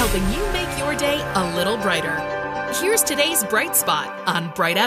helping you make your day a little brighter. Here's today's Bright Spot on Bright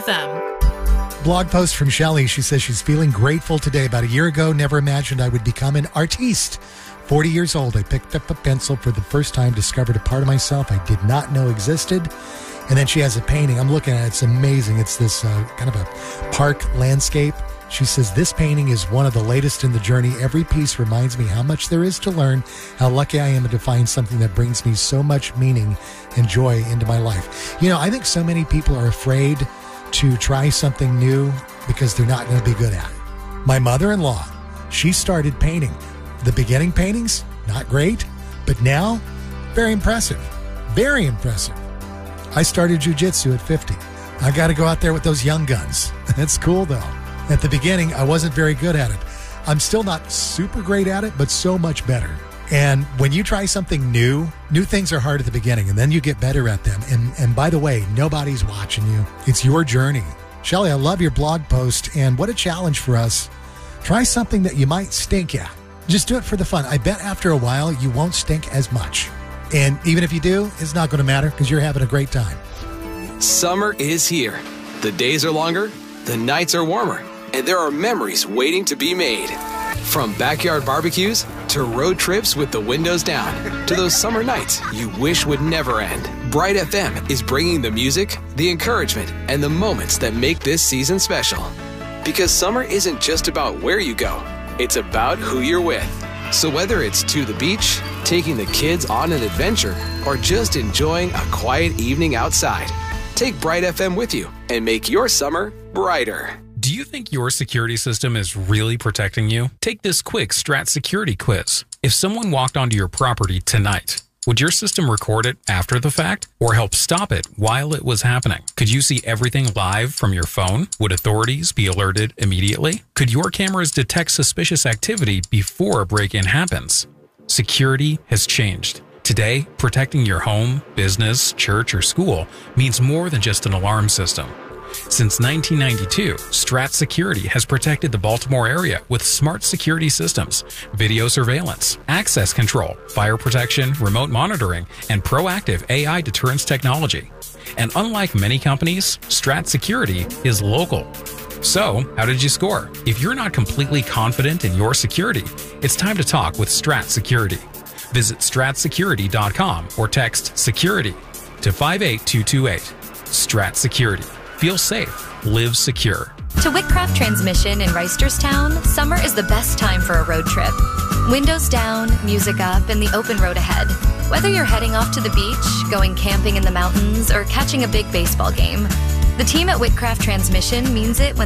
FM. Blog post from Shelley. She says she's feeling grateful today. About a year ago, never imagined I would become an artiste. 40 years old, I picked up a pencil for the first time, discovered a part of myself I did not know existed. And then she has a painting. I'm looking at it. It's amazing. It's this kind of a park landscape. She says, this painting is one of the latest in the journey. Every piece reminds me how much there is to learn, how lucky I am to find something that brings me so much meaning and joy into my life. You know, I think so many people are afraid to try something new because they're not going to be good at it. My mother-in-law, she started painting. The beginning paintings, not great, but now, very impressive. Very impressive. I started jiu-jitsu at 50. I got to go out there with those young guns. That's cool, though. At the beginning, I wasn't very good at it. I'm still not super great at it, but so much better. And when you try something new things are hard at the beginning, and then you get better at them. And by the way, nobody's watching you. It's your journey. Shelley, I love your blog post, and what a challenge for us. Try something that you might stink at. Just do it for the fun. I bet after a while, you won't stink as much. And even if you do, it's not going to matter because you're having a great time. Summer is here. The days are longer, the nights are warmer, and there are memories waiting to be made. From backyard barbecues to road trips with the windows down to those summer nights you wish would never end. Bright FM is bringing the music, the encouragement, and the moments that make this season special. Because summer isn't just about where you go, it's about who you're with. So whether it's to the beach, taking the kids on an adventure, or just enjoying a quiet evening outside, take Bright FM with you and make your summer brighter. Do you think your security system is really protecting you? Take this quick Strat Security quiz. If someone walked onto your property tonight, would your system record it after the fact or help stop it while it was happening? Could you see everything live from your phone? Would authorities be alerted immediately? Could your cameras detect suspicious activity before a break-in happens? Security has changed. Today, protecting your home, business, church, or school means more than just an alarm system. Since 1992, Strat Security has protected the Baltimore area with smart security systems, video surveillance, access control, fire protection, remote monitoring, and proactive AI deterrence technology. And unlike many companies, Strat Security is local. So, how did you score? If you're not completely confident in your security, it's time to talk with Strat Security. Visit stratsecurity.com or text SECURITY to 58228. Strat Security. Feel safe. Live secure. To Whitcraft Transmission in Reisterstown, summer is the best time for a road trip. Windows down, music up, and the open road ahead. Whether you're heading off to the beach, going camping in the mountains, or catching a big baseball game, the team at Whitcraft Transmission means it when